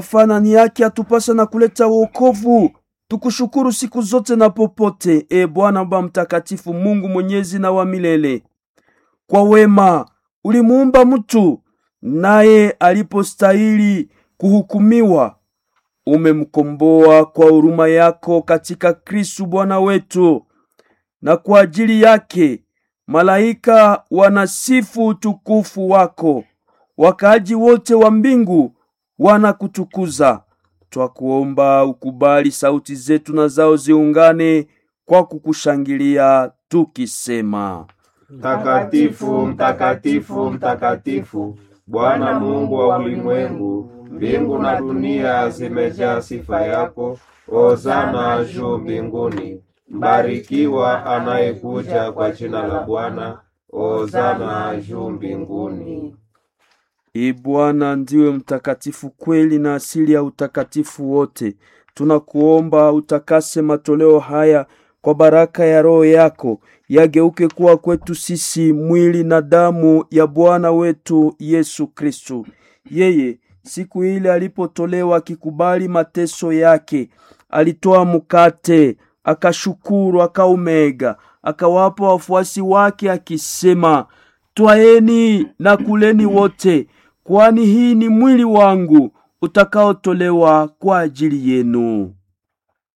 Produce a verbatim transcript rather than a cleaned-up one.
fanani yake atupasa na kuleta wokovu. Tukushukuru siku zote na popote, e Bwana Baba mtakatifu, Mungu mwenyezi na wa milele. Kwa wema ulimuumba mtu, naye alipostahili kuhukumiwa umemkomboa kwa huruma yako katika Kristo Bwana wetu. Na kwa ajili yake malaika wanasifu utukufu wako, wakaaji wote wa mbingu wanakutukuza. Twakuomba ukubali sauti zetu na zao ziungane kwa kukushangilia tukisema: Mtakatifu, mtakatifu, mtakatifu, Bwana Mungu wa ulimwengu, mbingu na dunia zimejaa sifa yako. Hosana juu mbinguni. Mbarikiwa anayekuja kwa jina la Bwana. Hosana juu mbinguni. Ee Bwana ndiwe mtakatifu kweli na asili ya utakatifu wote. Tunakuomba utakase matoleo haya kwa baraka ya Roho yako, yageuke kuwa kwetu sisi mwili na damu ya Bwana wetu Yesu Kristo. Yeye siku ile alipotolewa akikubali mateso yake, alitoa mkate, akashukuru, akaumega, akawapa wafuasi wake akisema: Twaeni na kuleni wote, kwani hii ni mwili wangu utakaotolewa kwa ajili yenu.